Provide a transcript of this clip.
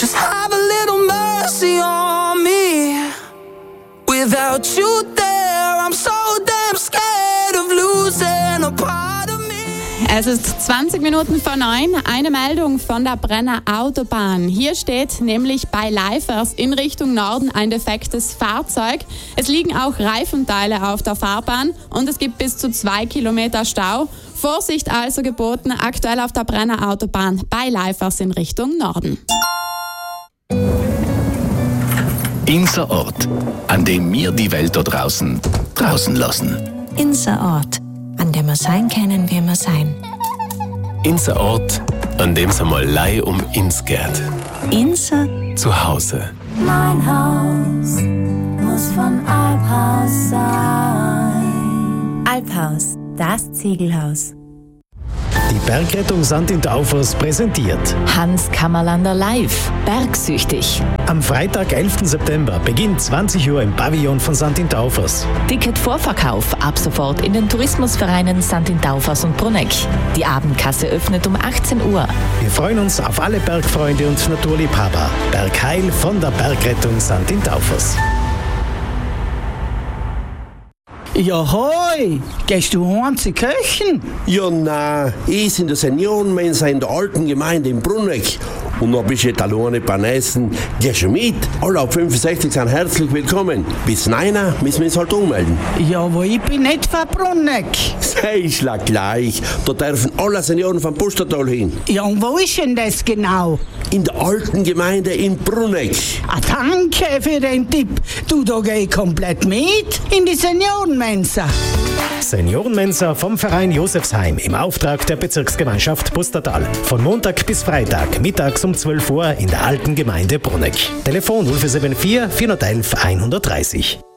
Just have a little mercy on me. Without you there, I'm so damn scared of losing a part of me. Es ist 20 Minuten vor 9. Eine Meldung von der Brenner Autobahn. Hier steht nämlich bei Leifers in Richtung Norden ein defektes Fahrzeug. Es liegen auch Reifenteile auf der Fahrbahn und es gibt bis zu 2 Kilometer Stau. Vorsicht also geboten, aktuell auf der Brenner Autobahn bei Leifers in Richtung Norden. Unser Ort, an dem wir die Welt da draußen lassen. Unser Ort, an dem wir sein können, wie wir sein. Unser Ort, an dem es einmal Lei um uns geht. Unser Zuhause. Mein Haus muss von Alphaus sein. Alphaus, das Ziegelhaus. Die Bergrettung St. in Taufers präsentiert Hans Kammerlander live, bergsüchtig. am Freitag, 11. September, beginnt 20 Uhr im Pavillon von St. in Taufers. Ticketvorverkauf ab sofort in den Tourismusvereinen St. in Taufers und Bruneck. Die Abendkasse öffnet um 18 Uhr. Wir freuen uns auf alle Bergfreunde und Naturliebhaber. Bergheil von der Bergrettung St. in Taufers. Ja, hoi! Gehst du heim zu köchen? Ja, nein, ich in der Seniorenmensa in der alten Gemeinde in Bruneck. Und noch bist du alleine beim Essen. Geh schon mit. Alle ab 65 sind herzlich willkommen. Bis 9 müssen wir uns halt ummelden. Ja, aber ich bin nicht von Bruneck. Sei ich gleich. Da dürfen alle Senioren vom Pustertal hin. Ja, und wo ist denn das genau? In der alten Gemeinde in Bruneck. Ah, danke für den Tipp. Du, da geh ich komplett mit in die Seniorenmensa. Seniorenmensa vom Verein Josefsheim im Auftrag der Bezirksgemeinschaft Pustertal. Von Montag bis Freitag, mittags um 12 Uhr in der alten Gemeinde Bruneck. Telefon 0474 411 130.